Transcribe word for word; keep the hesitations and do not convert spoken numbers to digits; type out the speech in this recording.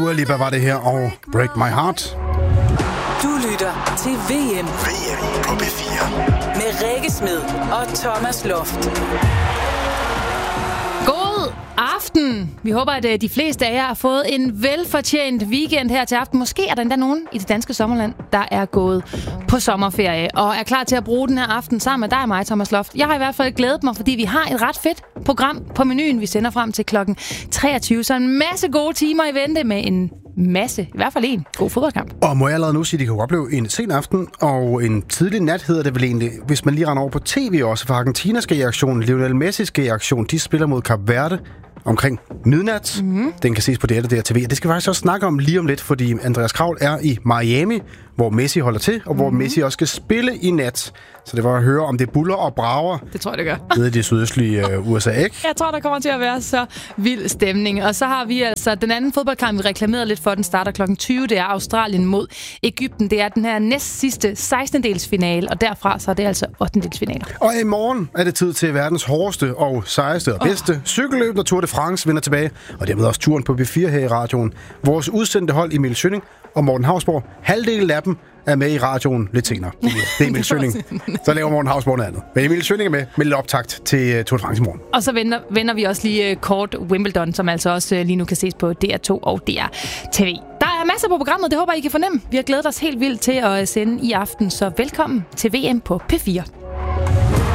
Dua Lipa var det her, og Break My Heart. Du lytter til V M. V M på P fire. Med Rikke Smed og Thomas Loft. God aften. Vi håber, at de fleste af jer har fået en velfortjent weekend her til aften. Måske er der endda nogen i det danske sommerland, der er gået på sommerferie og er klar til at bruge den her aften sammen med dig og mig, Thomas Loft. Jeg har i hvert fald glædet mig, fordi vi har et ret fedt program på menuen. Vi sender frem til klokken treogtyve, så en masse gode timer i vente med en masse, i hvert fald en god fodboldkamp. Og må jeg allerede nu sige, at de kan opleve en sen aften og en tidlig nat, hedder det vel egentlig, hvis man lige render over på tv også, for Argentina skal i aktion, Lionel Messi skal i aktion, de spiller mod Kap Verde omkring midnat. Mm-hmm. Den kan ses på D R T V. Det skal vi faktisk også snakke om lige om lidt, fordi Andreas Kravl er i Miami, hvor Messi holder til, og hvor mm-hmm. Messi også skal spille i nat. Så det var at høre, om det buller og brager. Det tror jeg, det gør. Nede i det sydøstlige uh, U S A, ikke? Jeg tror, der kommer til at være så vild stemning. Og så har vi altså den anden fodboldkamp, vi reklamerede lidt for. Den starter klokken tyve. Det er Australien mod Egypten. Det er den her næst sidste sekstendedelsfinale, og derfra så er det altså ottendedelsfinaler. Og i morgen er det tid til verdens hårdeste og sejeste og bedste oh. cykelløb, når Tour de France vender tilbage. Og dermed også turen på P fire her i radioen. Vores udsendte hold Emil Schønning og Morten Hausborg, halvdelen af dem er med i radioen lidt senere. Det er Emil Schønning. Så laver Morten Hausborg noget andet. Men Emil Schønning er med med lidt optakt til Tour de France i morgen. Og så vender, vender vi også lige kort Wimbledon, som altså også lige nu kan ses på D R to og D R T V. Der er masser på programmet, det håber I kan fornemme. Vi har glædet os helt vildt til at sende i aften, så velkommen til V M på P fire.